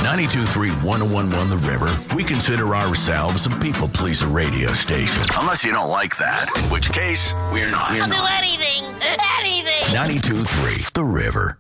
92.3 1011 The River, we consider ourselves a people pleaser radio station. Unless you don't like that, in which case, we're not. I'll do anything. 92.3 The River.